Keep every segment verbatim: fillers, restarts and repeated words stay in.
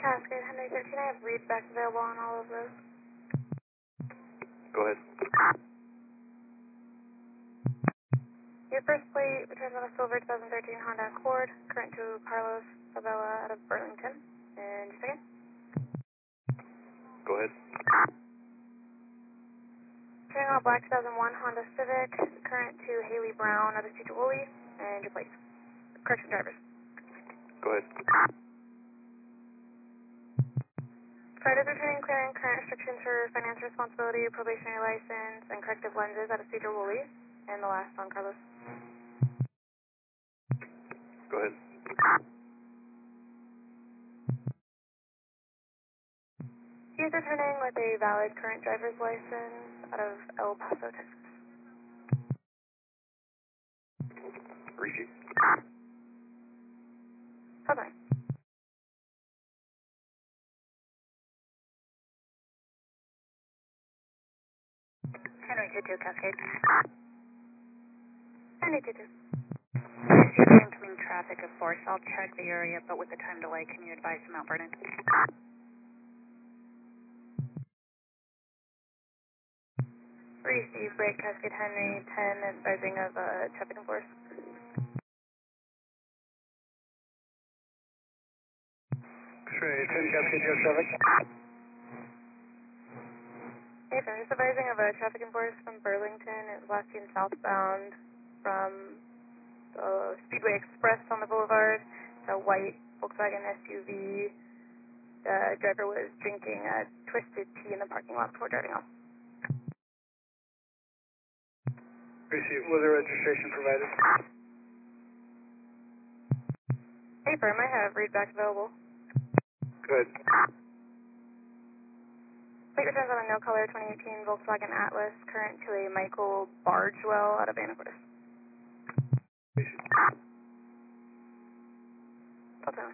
Cascade Henry thirteen, I have readbacks available on all of those. Go ahead. Your first plate returns on a silver twenty thirteen Honda Accord, current to Carlos Favela out of Burlington. And just a second. Go ahead. Turning on a black two thousand one Honda Civic, current to Haley Brown out of Cedar Woolley. And your plates. Correction drivers. Go ahead. Fred is returning clearing current restrictions for finance responsibility, probationary license, and corrective lenses out of Cedar Woolley. And the last on Carlos. Go ahead. He is returning with a valid current driver's license out of El Paso, Texas. Receipt. Bye-bye. Henry two two, Cascade. Henry two two. I see the incoming traffic, of course. I'll check the area, but with the time delay, can you advise to Mount Vernon? Receive break, Cascade Henry ten, advising of uh, traffic enforce. X-ray ten, Cascade zero seven. Hey, sir, just advising of a traffic enforce from Burlington. It's walking southbound from the Speedway Express on the boulevard. It's a white Volkswagen S U V. The driver was drinking a twisted tea in the parking lot before driving off. Receipt. Was there registration provided? Hey, firm, I have readback available. Good. Plate returns on a no-color twenty eighteen Volkswagen Atlas, current to a Michael Bargewell out of Anacortes. Receipt. Okay.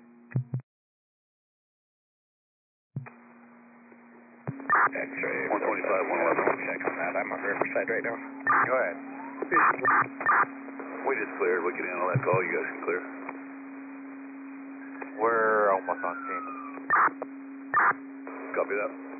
X-ray one twenty-five, one eleven. I'll check on that. I'm on Riverside right now. Go ahead. We just cleared. We can handle that call. You guys can clear. We're almost on scene. Copy that.